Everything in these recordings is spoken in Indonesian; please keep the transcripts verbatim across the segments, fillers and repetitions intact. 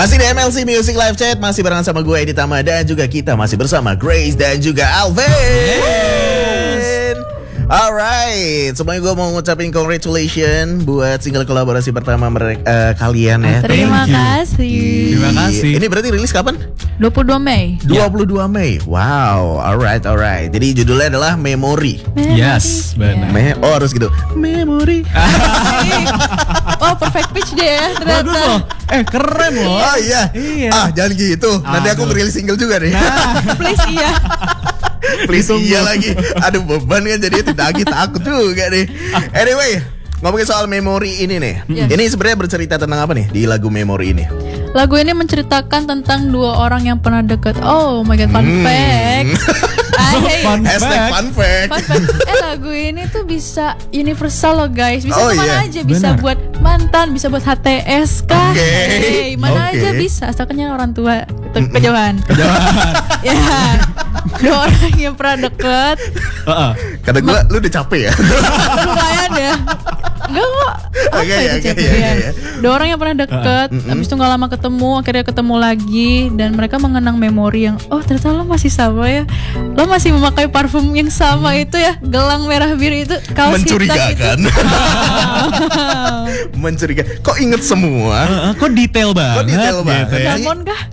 Masih di M L C Music Live Chat, masih barengan sama gue Edi Tama dan juga kita masih bersama Grace dan juga Alvin. Yes. Alright, semuanya gue mau ngucapin congratulations buat single kolaborasi pertama mereka uh, kalian ya. Terima kasih. Terima kasih. Ini berarti rilis kapan? dua puluh dua Mei. dua puluh dua Mei. Wow, alright, alright. Jadi judulnya adalah Memory. Yes, benar. Me oh harus gitu. Memory. Oh, perfect pitch dia ya Bagus ternyata. loh. Eh keren loh. Oh iya. Iya. Ah jangan gitu. Nanti aku Aduh. ngerilis single juga nih. Please iya. Please iya lagi. Aduh beban kan jadi tidak lagi takut juga nih. Anyway, ngomongin soal Memory ini nih. Yes. Ini sebenarnya bercerita tentang apa nih di lagu Memory ini? Lagu ini menceritakan tentang dua orang yang pernah deket. Oh my god, fun Hmm. fact. Ay, Fun Hashtag fact. fun fact. fun fact. Eh lagu ini tuh bisa universal loh guys. Bisa Oh, kemana iya. aja. Bisa Benar. buat mantan, bisa buat H T S kah? Oke. Hey, mana Oke. aja bisa. Asalkan orang tua itu kejauhan. Jangan. Ya. Dua orang yang pernah deket. Heeh. Kata gue lu udah capek ya. Lumayan ya. Enggak kok. Apa Oke, itu oke, capek oke, ya? oke. Dua orang yang pernah deket, habis itu gak lama ketemu, akhirnya ketemu lagi, dan mereka mengenang memori yang, oh ternyata lo masih sama ya, lo masih memakai parfum yang sama itu ya, gelang merah biru itu, kaos hitam itu. Mencurigakan. Mencurigakan. Kok inget semua? Heeh, kok detail banget. Kok detail banget gitu ya. sih? Diamond kah?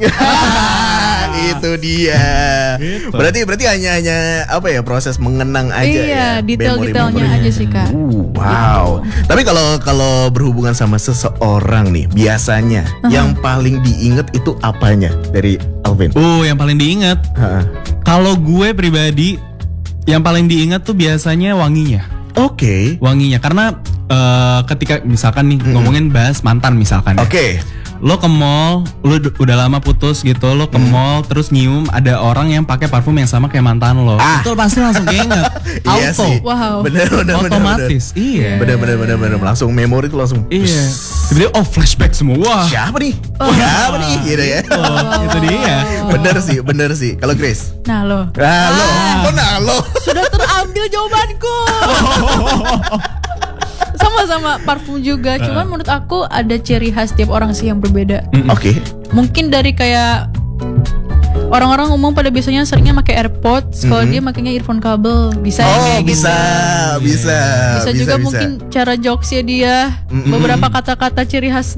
Itu dia. Gitu. Berarti berarti hanya hanya apa ya proses mengenang aja Iya, ya. detail-detailnya memori-memorinya. aja sih kak. Uh, wow. Tapi kalau kalau berhubungan sama seseorang nih, biasanya yang paling diinget itu apanya dari Alvin? Uh, yang paling diingat. Ha. Kalau gue pribadi, yang paling diingat tuh biasanya wanginya. Oke. Wanginya karena eh, ketika misalkan nih ngomongin bahas mantan misalkan. ya. Oke. Lo ke mall, lo d- udah lama putus gitu, lo ke mall terus nyium ada orang yang pakai parfum yang sama kayak mantan lo. Ah. Itu pasti langsung keinget. Iya Auto. sih. Wow. Bener bener bener. Otomatis. Iya. Bener bener bener bener langsung memori itu langsung. Iya. Tiba-tiba oh flashback semua. Wah. Siapa nih? Siapa nih? Gitu ya. Oh, itu dia. Bener sih, bener sih. Kalau Grace? Nah lo, Nah lo, kok nah lo? sudah terambil jawabanku. Sama-sama parfum juga, cuman menurut aku ada ciri khas tiap orang sih yang berbeda. Oke. Mungkin dari kayak orang-orang umum pada biasanya seringnya pakai AirPods, kalau dia makanya earphone kabel, bisa ya Oh kayak bisa, gitu. bisa, Bisa juga mungkin cara jokesnya dia, beberapa kata-kata ciri khas